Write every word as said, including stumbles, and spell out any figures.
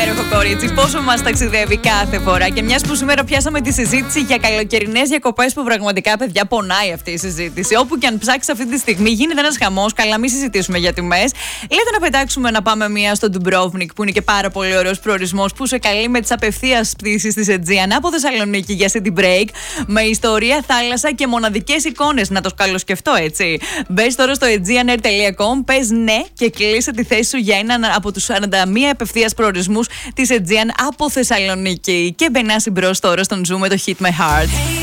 υπέροχο κορίτσι. Πόσο μας ταξιδεύει κάθε φορά. Και μιας που σήμερα πιάσαμε τη συζήτηση για καλοκαιρινές διακοπές, που πραγματικά, παιδιά, πονάει αυτή η συζήτηση. Όπου και αν ψάξει αυτή τη στιγμή, γίνεται ένας χαμός. Καλά, μην συζητήσουμε για τιμές. Λέτε να πετάξουμε να πάμε μία στο Ντουμπρόβνικ, που είναι και πάρα πολύ ωραίος προορισμός, που σε καλεί με τις απευθείας πτήσεις της Aegean από Θεσσαλονίκη για city break. Με ιστορία, θάλασσα και μοναδικές εικόνες. Να το καλοσκεφτώ, έτσι. Μπες τώρα στο aegean air τελεία com, πες ναι και κλείσε τη θέση σου για έναν από τους σαράντα μία απευθείας προορισμούς της Aegean από Θεσσαλονίκη. Και μπαινάς μπρος τώρα στον Zoom με το Hit My Heart.